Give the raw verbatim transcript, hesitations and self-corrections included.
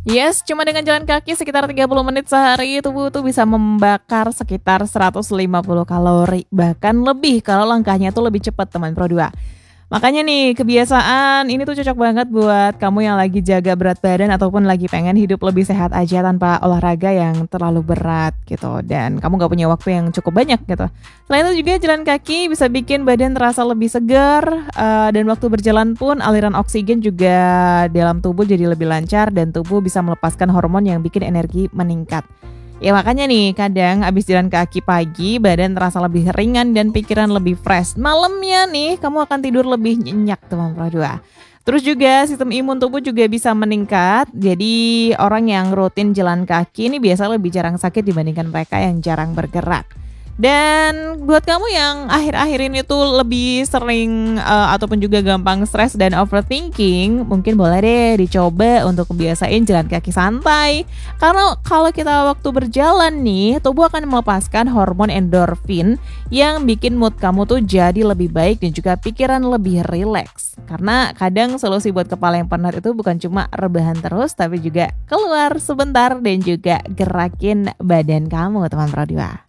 Yes, cuma dengan jalan kaki sekitar tiga puluh menit sehari, tubuh tuh bisa membakar sekitar seratus lima puluh kalori, bahkan lebih kalau langkahnya tuh lebih cepat teman Pro dua. Makanya nih, kebiasaan ini tuh cocok banget buat kamu yang lagi jaga berat badan ataupun lagi pengen hidup lebih sehat aja tanpa olahraga yang terlalu berat gitu. Dan kamu gak punya waktu yang cukup banyak gitu. Selain itu juga jalan kaki bisa bikin badan terasa lebih segar, eh, dan waktu berjalan pun aliran oksigen juga dalam tubuh jadi lebih lancar dan tubuh bisa melepaskan hormon yang bikin energi meningkat. Ya makanya nih, kadang abis jalan kaki pagi, badan terasa lebih ringan dan pikiran lebih fresh. Malamnya nih, kamu akan tidur lebih nyenyak teman Pro dua. Terus juga sistem imun tubuh juga bisa meningkat. Jadi orang yang rutin jalan kaki ini biasa lebih jarang sakit dibandingkan mereka yang jarang bergerak. Dan buat kamu yang akhir-akhir ini tuh lebih sering eh, ataupun juga gampang stres dan overthinking, mungkin boleh deh dicoba untuk kebiasain jalan kaki santai. Karena kalau kita waktu berjalan nih, tubuh akan melepaskan hormon endorfin yang bikin mood kamu tuh jadi lebih baik dan juga pikiran lebih rileks. Karena kadang solusi buat kepala yang penat itu bukan cuma rebahan terus, tapi juga keluar sebentar dan juga gerakin badan kamu teman Pro dua.